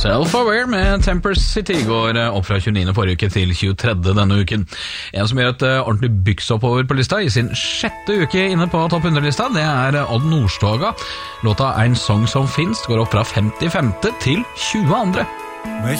Self-Aware med Temper City går opp fra 29. forrige uke til 23. denne uken. En som gjør et ordentlig byksoppover på lista i sin 6. uke inne på topp 100-lista, det er Odd Nordstoga. Låta Ein Song Som Finst går opp fra 55. til 22. Med